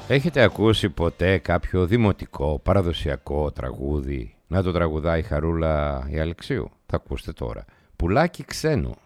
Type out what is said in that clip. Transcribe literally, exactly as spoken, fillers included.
Έχετε ακούσει ποτέ κάποιο δημοτικό, παραδοσιακό τραγούδι να το τραγουδάει η Χαρούλα η Αλεξίου? Θα ακούσετε τώρα. Πουλάκι ξένο.